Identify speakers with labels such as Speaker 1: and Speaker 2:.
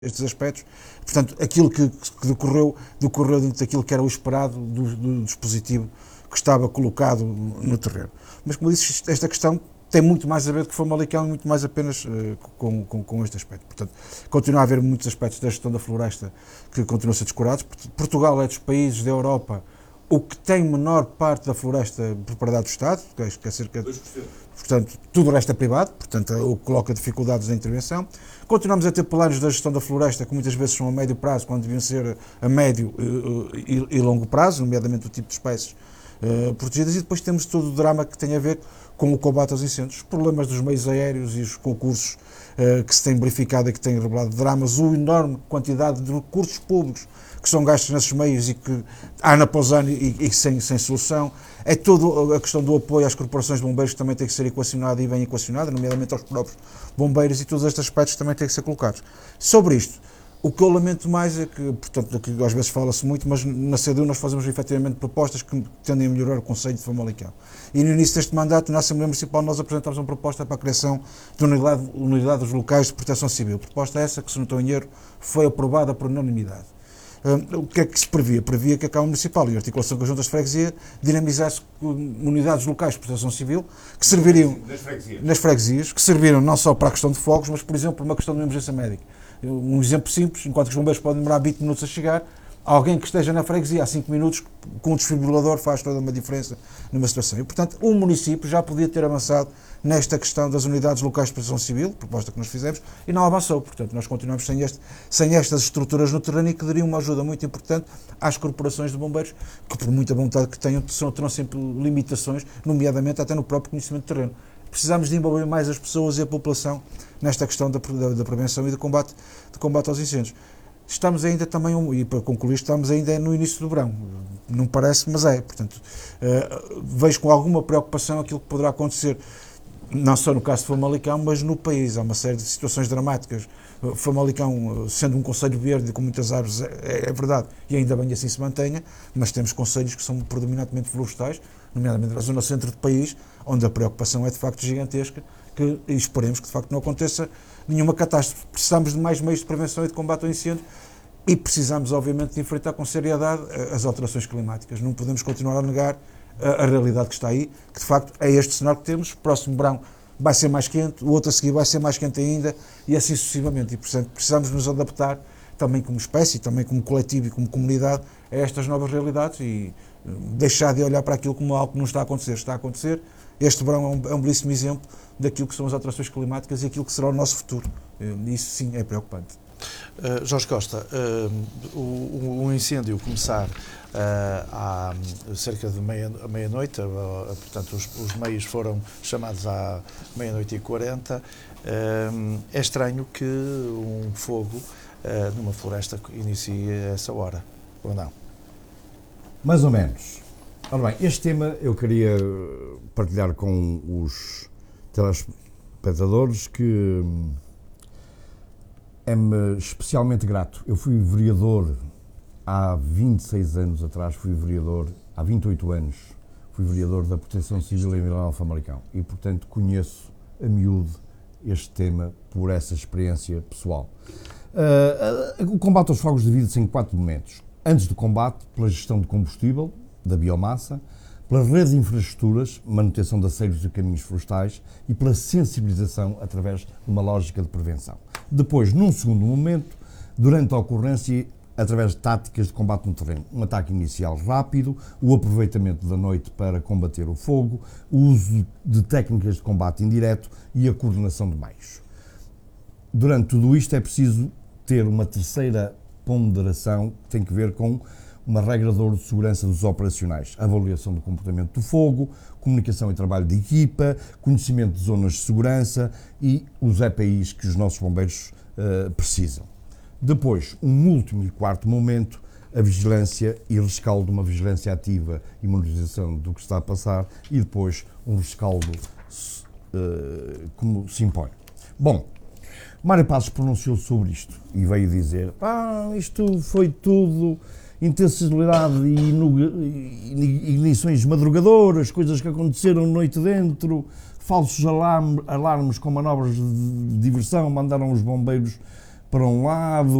Speaker 1: estes aspectos. Portanto, aquilo que decorreu dentro daquilo que era o esperado do dispositivo que estava colocado no terreno. Mas, como disse, esta questão tem muito mais a ver com o Famalicão e muito mais apenas com este aspecto. Portanto, continua a haver muitos aspectos da gestão da floresta que continuam a ser descurados. Portugal é dos países da Europa o que tem menor parte da floresta propriedade do Estado, que é cerca de 2%. Portanto, tudo o resto é privado, portanto, o que coloca dificuldades na intervenção. Continuamos a ter planos da gestão da floresta que muitas vezes são a médio prazo, quando deviam ser a médio e longo prazo, nomeadamente o tipo de espécies protegidas, e depois temos todo o drama que tem a ver com o combate aos incêndios, os problemas dos meios aéreos e os concursos que se têm verificado e que têm revelado dramas, a enorme quantidade de recursos públicos que são gastos nesses meios e que ano após ano e sem solução. É toda a questão do apoio às corporações de bombeiros que também tem que ser equacionada e bem equacionada, nomeadamente aos próprios bombeiros, e todos estes aspectos também têm que ser colocados. Sobre isto, o que eu lamento mais é que, portanto, aqui às vezes fala-se muito, mas na CDU nós fazemos efetivamente propostas que tendem a melhorar o conceito de Famalicão. E no início deste mandato, na Assembleia Municipal, nós apresentámos uma proposta para a criação de unidades locais de proteção civil. Proposta essa que, se não estou em erro, foi aprovada por unanimidade. O que é que se previa? Previa que a Câmara Municipal e a articulação com as juntas de freguesia dinamizasse unidades locais de proteção civil que serviriam nas freguesias, que serviram não só para a questão de fogos, mas, por exemplo, para uma questão de emergência médica. Um exemplo simples: enquanto que os bombeiros podem demorar 20 minutos a chegar, alguém que esteja na freguesia há 5 minutos com um desfibrilador faz toda uma diferença numa situação. E, portanto, o município já podia ter avançado nesta questão das unidades locais de proteção civil, proposta que nós fizemos, e não avançou. Portanto, nós continuamos sem estas estruturas no terreno e que dariam uma ajuda muito importante às corporações de bombeiros, que, por muita vontade que tenham, terão sempre limitações, nomeadamente até no próprio conhecimento de terreno. Precisamos de envolver mais as pessoas e a população nesta questão da prevenção e do combate aos incêndios. Estamos ainda também, e para concluir, estamos ainda no início do verão. Não parece, mas é. Portanto, vejo com alguma preocupação aquilo que poderá acontecer, não só no caso de Famalicão, mas no país. Há uma série de situações dramáticas. Famalicão, sendo um concelho verde com muitas árvores, é verdade, e ainda bem assim se mantenha, mas temos concelhos que são predominantemente florestais, nomeadamente na zona centro do país, onde a preocupação é de facto gigantesca, e esperemos que de facto não aconteça nenhuma catástrofe. Precisamos de mais meios de prevenção e de combate ao incêndio e precisamos, obviamente, de enfrentar com seriedade as alterações climáticas. Não podemos continuar a negar a realidade que está aí, que de facto é este cenário que temos. O próximo verão vai ser mais quente, o outro a seguir vai ser mais quente ainda, e assim sucessivamente. E, portanto, precisamos nos adaptar também como espécie, também como coletivo e como comunidade a estas novas realidades e deixar de olhar para aquilo como algo que não está a acontecer. Está a acontecer. Este verão é um belíssimo exemplo daquilo que são as alterações climáticas e aquilo que será o nosso futuro. Isso sim é preocupante.
Speaker 2: Jorge Costa, o incêndio começar há cerca de meia-noite, portanto os meios foram chamados à meia-noite e 40. É estranho que um fogo numa floresta inicie a essa hora, ou não?
Speaker 3: Mais ou menos. Ora bem, este tema eu queria partilhar com os telespectadores que é-me especialmente grato. Eu fui vereador há 26 anos atrás, há 28 anos, fui vereador da Proteção Civil em Vila Nova de Famalicão e, portanto, conheço a miúdo este tema por essa experiência pessoal. O combate aos fogos divide-se em 4 momentos. Antes do combate, pela gestão de combustível, da biomassa, pela rede de infraestruturas, manutenção de aceiros e caminhos florestais e pela sensibilização através de uma lógica de prevenção. Depois, num segundo momento, durante a ocorrência, através de táticas de combate no terreno. Um ataque inicial rápido, o aproveitamento da noite para combater o fogo, o uso de técnicas de combate indireto e a coordenação de meios. Durante tudo isto é preciso ter uma terceira ponderação que tem que ver com uma regra de ouro de segurança dos operacionais, a avaliação do comportamento do fogo, comunicação e trabalho de equipa, conhecimento de zonas de segurança e os EPIs que os nossos bombeiros precisam. Depois, um último e quarto momento, a vigilância e rescaldo, uma vigilância ativa e monitorização do que está a passar e depois um rescaldo como se impõe. Bom, Mário Passos pronunciou-se sobre isto e veio dizer: isto foi tudo intensidade e ignições madrugadoras, coisas que aconteceram noite dentro, falsos alarmes com manobras de diversão, mandaram os bombeiros para um lado,